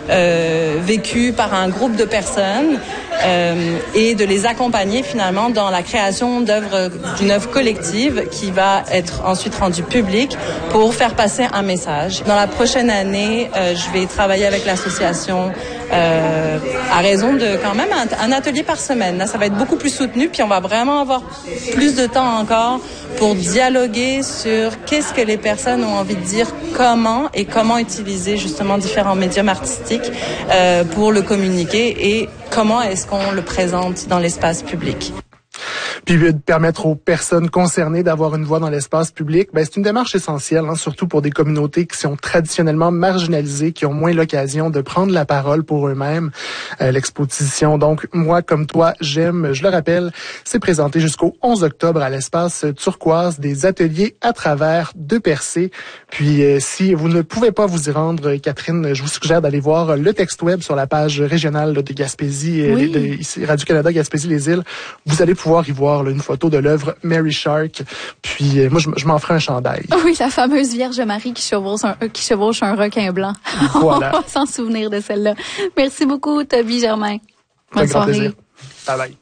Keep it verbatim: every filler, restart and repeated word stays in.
euh, vécues par un groupe de personnes euh, et de les accompagner finalement dans la création d'œuvres, d'une œuvre collective qui va être ensuite rendue publique pour faire passer un message. Dans la prochaine année, euh, je vais travailler avec l'association euh, à raison de quand même un, un atelier par semaine. Là, ça va être beaucoup plus soutenu, puis on va vraiment avoir plus de temps encore pour dialoguer sur qu'est-ce que les personnes ont envie de dire, comment et comment utiliser justement différents médiums artistiques euh, pour le communiquer et comment est-ce qu'on le présente dans l'espace public. Puis de permettre aux personnes concernées d'avoir une voix dans l'espace public, ben c'est une démarche essentielle, hein, surtout pour des communautés qui sont traditionnellement marginalisées, qui ont moins l'occasion de prendre la parole pour eux-mêmes. Euh, l'exposition, donc, Moi comme toi, j'aime, je le rappelle, c'est présenté jusqu'au onze octobre à l'espace Turquoise, des ateliers à travers de Percé. Puis euh, si vous ne pouvez pas vous y rendre, Catherine, je vous suggère d'aller voir le texte web sur la page régionale de Gaspésie, oui. de, ici, Radio-Canada Gaspésie-les-Îles. Vous allez pouvoir y voir là, une photo de l'œuvre Mary Shark. Puis euh, moi, je, je m'en ferai un chandail. Oui, la fameuse Vierge Marie qui chevauche un, euh, qui chevauche un requin blanc. Voilà. On va s'en souvenir de celle-là. Merci beaucoup, Toby Germain. Bonne soirée. Bye bye.